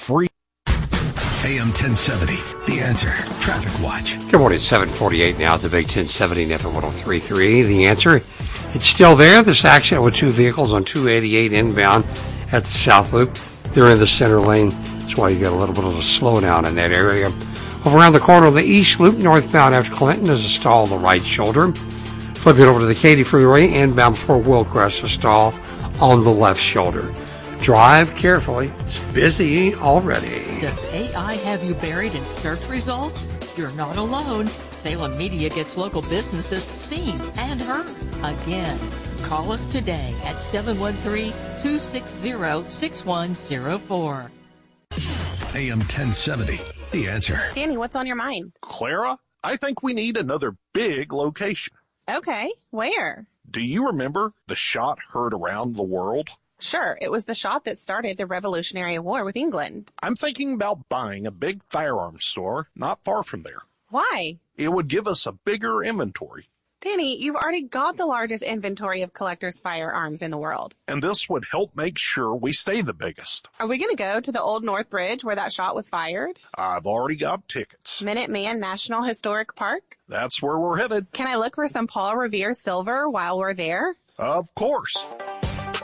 free. AM 1070, The Answer. Traffic Watch. Good morning, 7:48 now at the Big 1070 and FM 103.3. The Answer. It's still there. This accident with two vehicles on 288 inbound at the South Loop. They're in the center lane. That's why you got a little bit of a slowdown in that area. Over around the corner of the East Loop, northbound after Clinton, is a stall on the right shoulder. Flipping over to the Katy Freeway, inbound for Willcrest, a stall on the left shoulder. Drive carefully. It's busy already. Does AI have you buried in search results? You're not alone. Salem Media gets local businesses seen and heard again. Call us today at 713-260-6104. AM 1070, The Answer. Danny, what's on your mind? Clara, I think we need another big location. Okay, where? Do you remember the shot heard around the world? Sure, it was the shot that started the Revolutionary War with England. I'm thinking about buying a big firearms store not far from there. Why? It would give us a bigger inventory. Danny, you've already got the largest inventory of collectors' firearms in the world. And this would help make sure we stay the biggest. Are we going to go to the Old North Bridge where that shot was fired? I've already got tickets. Minuteman National Historic Park? That's where we're headed. Can I look for some Paul Revere silver while we're there? Of course.